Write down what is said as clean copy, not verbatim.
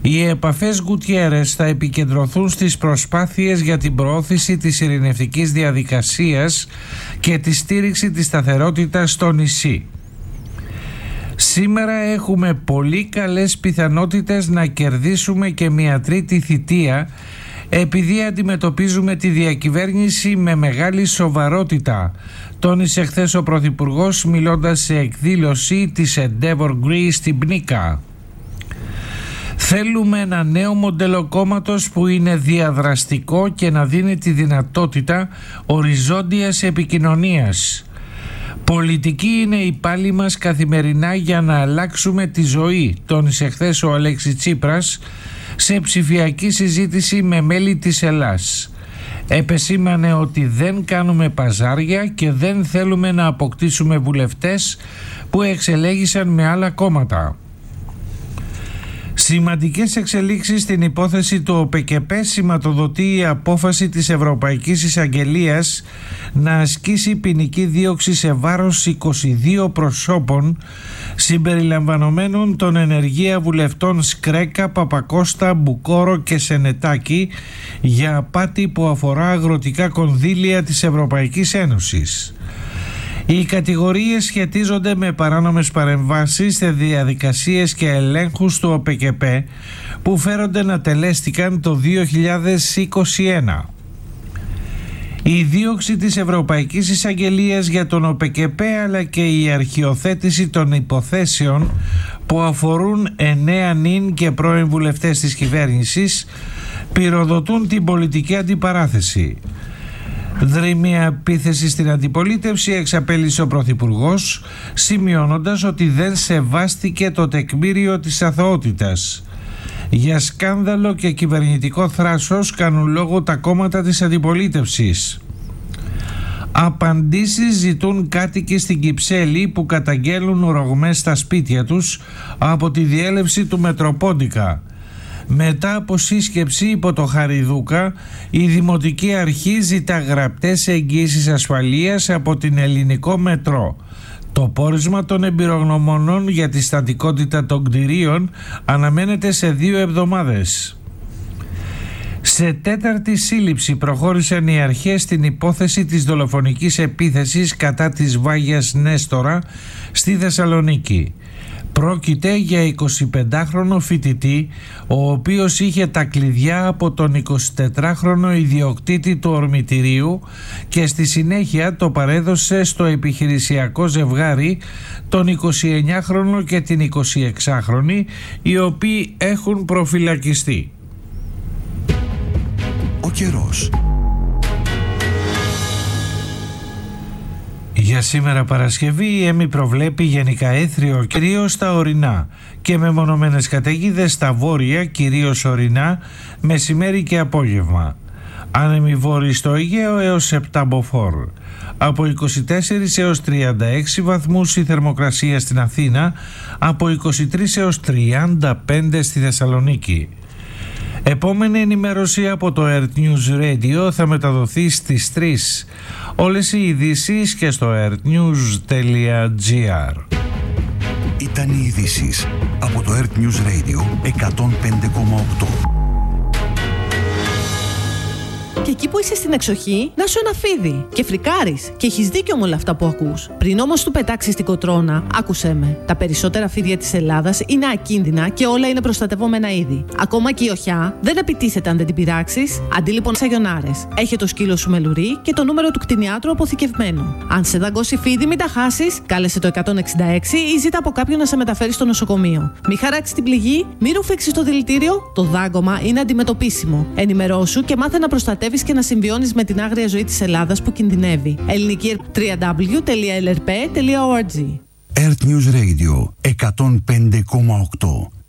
Οι επαφές Γκουτιέρες θα επικεντρωθούν στις προσπάθειες για την προώθηση της ειρηνευτικής διαδικασίας και τη στήριξη της σταθερότητας στο νησί. Σήμερα έχουμε πολύ καλές πιθανότητες να κερδίσουμε και μια τρίτη θητεία, επειδή αντιμετωπίζουμε τη διακυβέρνηση με μεγάλη σοβαρότητα, τόνισε χθες ο Πρωθυπουργός μιλώντας σε εκδήλωση της Endeavour Greece στην Πνίκα. Θέλουμε ένα νέο μοντέλο κόμματος που είναι διαδραστικό και να δίνει τη δυνατότητα οριζόντιας επικοινωνίας. Πολιτική είναι η πάλη μας καθημερινά για να αλλάξουμε τη ζωή, τόνισε χθες ο Αλέξης Τσίπρας σε ψηφιακή συζήτηση με μέλη της Ελλάς. Επεσήμανε ότι δεν κάνουμε παζάρια και δεν θέλουμε να αποκτήσουμε βουλευτές που εξελέγησαν με άλλα κόμματα. Σημαντικές εξελίξεις στην υπόθεση του ΟΠΕΚΕΠΕ σηματοδοτεί η απόφαση της Ευρωπαϊκής Εισαγγελίας να ασκήσει ποινική δίωξη σε βάρος 22 προσώπων συμπεριλαμβανομένων των ενεργεία βουλευτών Σκρέκα, Παπακώστα, Μπουκόρο και Σενετάκη για απάτη που αφορά αγροτικά κονδύλια της Ευρωπαϊκής Ένωσης. Οι κατηγορίες σχετίζονται με παράνομες παρεμβάσεις σε διαδικασίες και ελέγχους του ΟΠΕΚΕΠΕ που φέρονται να τελέστηκαν το 2021. Η δίωξη της Ευρωπαϊκής Εισαγγελίας για τον ΟΠΕΚΕΠΕ αλλά και η αρχιοθέτηση των υποθέσεων που αφορούν 9 νυν και πρώην βουλευτές της κυβέρνησης πυροδοτούν την πολιτική αντιπαράθεση. Δρυμία επίθεση στην αντιπολίτευση εξαπέλυσε ο Πρωθυπουργός, σημειώνοντας ότι δεν σεβάστηκε το τεκμήριο της αθωότητας. Για σκάνδαλο και κυβερνητικό θράσος κάνουν λόγο τα κόμματα της αντιπολίτευσης. Απαντήσεις ζητούν κάτοικοι στην Κυψέλη που καταγγέλουν ρογμές στα σπίτια τους από τη διέλευση του Μετροπόντικα. Μετά από σύσκεψη υπό το Χαριδούκα, η Δημοτική Αρχή ζητά γραπτές εγγύησεις ασφαλείας από την Ελληνικό Μετρό. Το πόρισμα των εμπειρογνωμονών για τη στατικότητα των κτηρίων αναμένεται σε 2 εβδομάδες. Σε τέταρτη σύλληψη προχώρησαν οι αρχές στην υπόθεση της δολοφονικής επίθεσης κατά της Βάγιας Νέστορα στη Θεσσαλονίκη. Πρόκειται για 25χρονο φοιτητή, ο οποίος είχε τα κλειδιά από τον 24χρονο ιδιοκτήτη του ορμητηρίου και στη συνέχεια το παρέδωσε στο επιχειρησιακό ζευγάρι, τον 29χρονο και την 26χρονη, οι οποίοι έχουν προφυλακιστεί. Ο καιρός. Για σήμερα Παρασκευή η ΕΜΗ προβλέπει γενικά έθριο κυρίως στα ορεινά και μεμονωμένες καταιγίδες στα βόρεια, κυρίως ορεινά, μεσημέρι και απόγευμα. Άνεμοι βόρειοι στο Αιγαίο έως 7 μποφόρ. Από 24 έως 36 βαθμούς η θερμοκρασία στην Αθήνα, από 23 έως 35 στη Θεσσαλονίκη. Επόμενη ενημέρωση από το Earth News Radio θα μεταδοθεί στις 3. Όλες οι ειδήσεις και στο earthnews.gr. Ήταν οι ειδήσεις από το Earth News Radio 105,8. Και εκεί που είσαι στην εξοχή, να σου ένα φίδι και φρικάρεις και έχεις δίκιο με όλα αυτά που ακούς. Πριν όμως του πετάξεις την κοτρώνα, άκουσέ με. Τα περισσότερα φίδια της Ελλάδας είναι ακίνδυνα και όλα είναι προστατευόμενα είδη. Ακόμα και η οχιά δεν επιτίθεται αν δεν την πειράξεις. Αντί λοιπόν σαγιονάρες, έχει το σκύλο σου με λουρί και το νούμερο του κτηνιάτρου αποθηκευμένο. Αν σε δαγκώσει φίδι, μην τα χάσεις, κάλεσε το 166 ή ζήτα από κάποιον να σε μεταφέρει στο νοσοκομείο. Μη χαράξεις την πληγή, μη ρουφήξεις το δηλητήριο, το δάγκωμα είναι αντιμετωπίσιμο. Ενημερώσου και μάθε να προστατεύεις και να συμβιώνεις με την άγρια ζωή της Ελλάδας που κινδυνεύει. Ελληνική www.lrp.org. Earth News Radio 105,8.